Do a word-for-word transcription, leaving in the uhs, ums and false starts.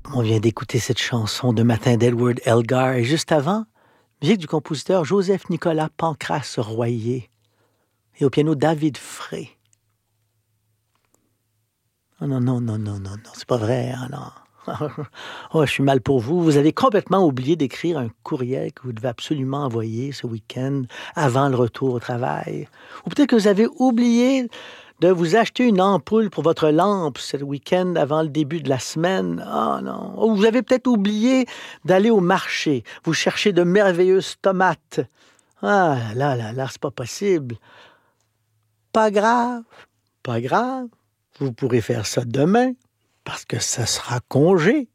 On vient d'écouter cette chanson de Matin d'Edward Elgar et juste avant, musique du compositeur Joseph-Nicolas Pancrace Royer et au piano David Frey. Oh non, non, non, non, non, non, c'est pas vrai, hein, non. Oh, je suis mal pour vous. Vous avez complètement oublié d'écrire un courriel que vous devez absolument envoyer ce week-end avant le retour au travail. Ou peut-être que vous avez oublié de vous acheter une ampoule pour votre lampe ce week-end avant le début de la semaine. Ah oh, non. Ou vous avez peut-être oublié d'aller au marché. Vous cherchez de merveilleuses tomates. Ah là là là, c'est pas possible. Pas grave, pas grave. Vous pourrez faire ça demain parce que ça sera congé.